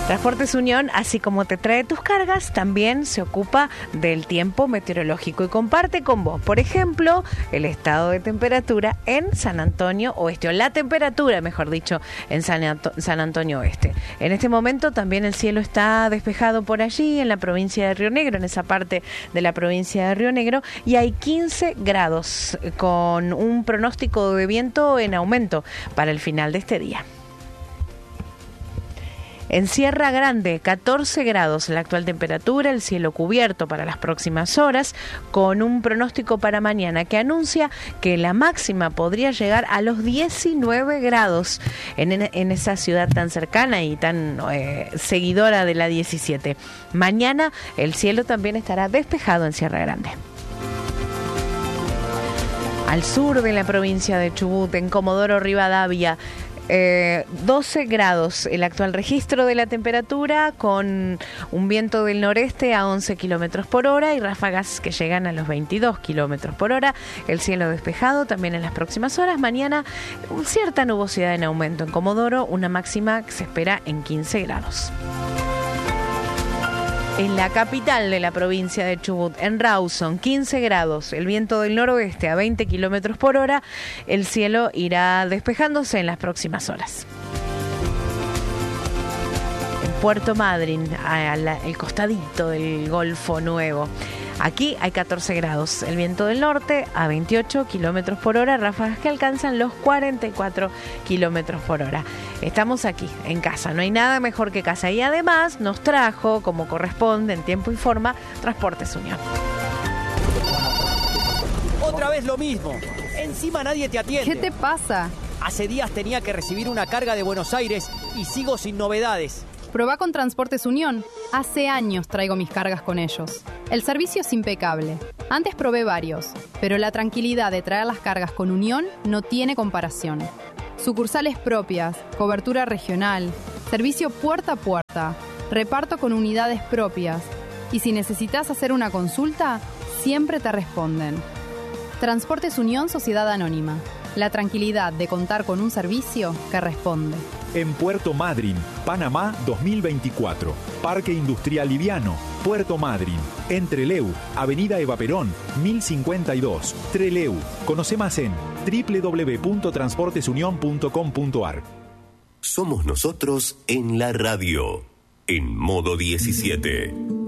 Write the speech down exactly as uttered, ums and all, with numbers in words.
Transportes Unión, así como te trae tus cargas, también se ocupa del tiempo meteorológico y comparte con vos, por ejemplo, el estado de temperatura en San Antonio Oeste, o la temperatura, mejor dicho, en San, Anto- San Antonio Oeste. En este momento también el cielo está despejado por allí, en la provincia de Río Negro, en esa parte de la provincia de Río Negro, y hay quince grados, con un pronóstico de viento en aumento para el final de este día. En Sierra Grande, catorce grados la actual temperatura, el cielo cubierto para las próximas horas, con un pronóstico para mañana que anuncia que la máxima podría llegar a los diecinueve grados en, en esa ciudad tan cercana y tan eh, seguidora de la diecisiete. Mañana el cielo también estará despejado en Sierra Grande. Al sur de la provincia de Chubut, en Comodoro Rivadavia, Eh, doce grados el actual registro de la temperatura, con un viento del noreste a once kilómetros por hora y ráfagas que llegan a los veintidós kilómetros por hora. El cielo despejado también en las próximas horas. Mañana cierta nubosidad en aumento en Comodoro, una máxima que se espera en quince grados. En la capital de la provincia de Chubut, en Rawson, quince grados, el viento del noroeste a veinte kilómetros por hora, el cielo irá despejándose en las próximas horas. En Puerto Madryn, al costadito del Golfo Nuevo, aquí hay catorce grados, el viento del norte a veintiocho kilómetros por hora, ráfagas que alcanzan los cuarenta y cuatro kilómetros por hora. Estamos aquí, en casa, no hay nada mejor que casa. Y además nos trajo, como corresponde, en tiempo y forma, Transportes Unión. Otra vez lo mismo. Encima nadie te atiende. ¿Qué te pasa? Hace días tenía que recibir una carga de Buenos Aires y sigo sin novedades. Probá con Transportes Unión. Hace años traigo mis cargas con ellos. El servicio es impecable. Antes probé varios, pero la tranquilidad de traer las cargas con Unión no tiene comparación. Sucursales propias, cobertura regional, servicio puerta a puerta, reparto con unidades propias. Y si necesitas hacer una consulta, siempre te responden. Transportes Unión Sociedad Anónima. La tranquilidad de contar con un servicio que responde. En Puerto Madryn, Panamá dos mil veinticuatro. Parque Industrial Liviano, Puerto Madryn. En Trelew, Avenida Eva Perón, mil cincuenta y dos. Trelew. Conoce más en doble u doble u doble u punto transportes unión punto com punto a r. Somos nosotros en la radio, en modo diecisiete.